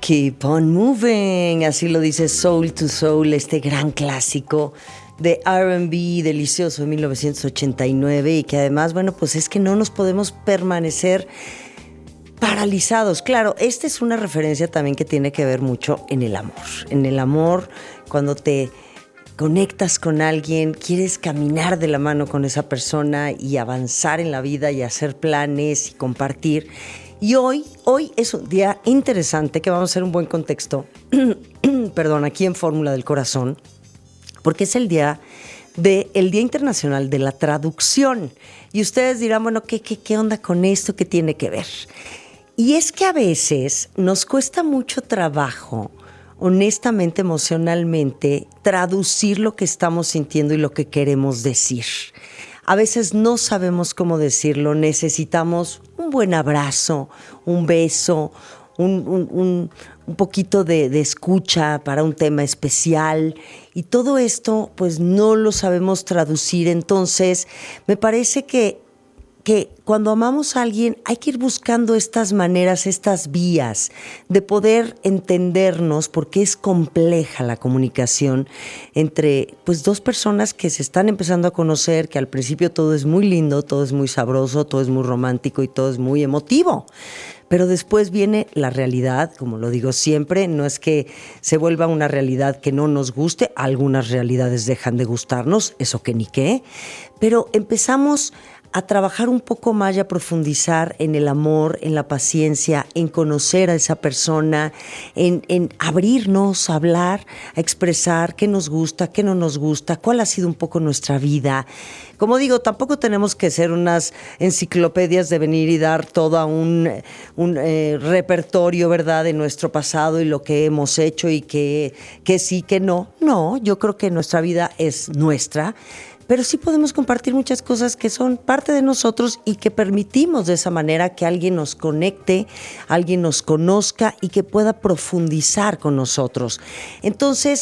Keep on moving, así lo dice Soul to Soul, este gran clásico de R&B delicioso de 1989 y que además, bueno, pues es que no nos podemos permanecer paralizados. Claro, esta es una referencia también que tiene que ver mucho en el amor. En el amor, cuando te conectas con alguien, quieres caminar de la mano con esa persona y avanzar en la vida y hacer planes y compartir. Y hoy es un día interesante que vamos a hacer un buen contexto, perdón, aquí en Fórmula del Corazón, porque es el Día Internacional de la Traducción. Y ustedes dirán, bueno, ¿qué onda con esto? ¿Qué tiene que ver? Y es que a veces nos cuesta mucho trabajo, honestamente, emocionalmente, traducir lo que estamos sintiendo y lo que queremos decir. A veces no sabemos cómo decirlo, necesitamos un buen abrazo, un beso, un poquito de escucha para un tema especial, y todo esto pues no lo sabemos traducir. Entonces me parece que cuando amamos a alguien hay que ir buscando estas maneras, estas vías de poder entendernos, porque es compleja la comunicación entre pues dos personas que se están empezando a conocer, que al principio todo es muy lindo, todo es muy sabroso, todo es muy romántico y todo es muy emotivo. Pero después viene la realidad, como lo digo siempre, no es que se vuelva una realidad que no nos guste, algunas realidades dejan de gustarnos, eso que ni qué, pero empezamos a trabajar un poco más y a profundizar en el amor, en la paciencia, en conocer a esa persona, en abrirnos, a hablar, a expresar qué nos gusta, qué no nos gusta, cuál ha sido un poco nuestra vida. Como digo, tampoco tenemos que ser unas enciclopedias de venir y dar todo un repertorio, ¿verdad?, de nuestro pasado y lo que hemos hecho y que sí, que no. No, yo creo que nuestra vida es nuestra, pero sí podemos compartir muchas cosas que son parte de nosotros y que permitimos de esa manera que alguien nos conecte, alguien nos conozca y que pueda profundizar con nosotros. Entonces,